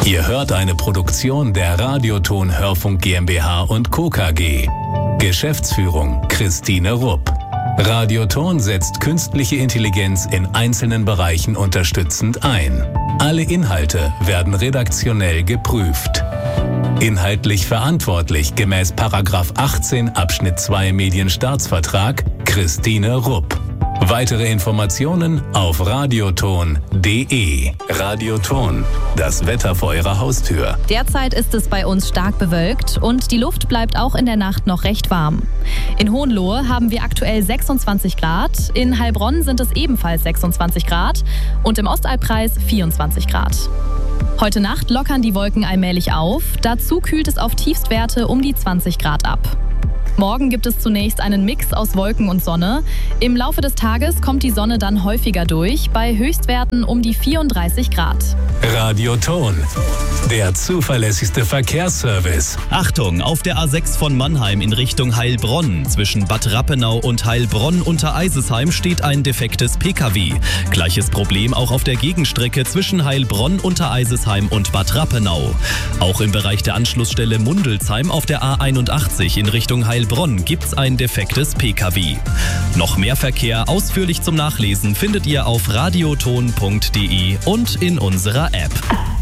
Ihr hört eine Produktion der Radioton Hörfunk GmbH und Co. KG. Geschäftsführung Christine Rupp. Radioton setzt künstliche Intelligenz in einzelnen Bereichen unterstützend ein. Alle Inhalte werden redaktionell geprüft. Inhaltlich verantwortlich gemäß § 18 Abschnitt 2 Medienstaatsvertrag Christine Rupp. Weitere Informationen auf radioton.de. Radioton, das Wetter vor Ihrer Haustür. Derzeit ist es bei uns stark bewölkt und die Luft bleibt auch in der Nacht noch recht warm. In Hohenlohe haben wir aktuell 26 Grad, in Heilbronn sind es ebenfalls 26 Grad und im Ostalbkreis 24 Grad. Heute Nacht lockern die Wolken allmählich auf, dazu kühlt es auf Tiefstwerte um die 20 Grad ab. Morgen gibt es zunächst einen Mix aus Wolken und Sonne. Im Laufe des Tages kommt die Sonne dann häufiger durch, bei Höchstwerten um die 34 Grad. Radioton, der zuverlässigste Verkehrsservice. Achtung, auf der A6 von Mannheim in Richtung Heilbronn. Zwischen Bad Rappenau und Heilbronn unter Eisesheim steht ein defektes Pkw. Gleiches Problem auch auf der Gegenstrecke zwischen Heilbronn unter Eisesheim und Bad Rappenau. Auch im Bereich der Anschlussstelle Mundelsheim auf der A81 in Richtung Heilbronn gibt's ein defektes Pkw. Noch mehr Verkehr ausführlich zum Nachlesen findet ihr auf radioton.de und in unserer App.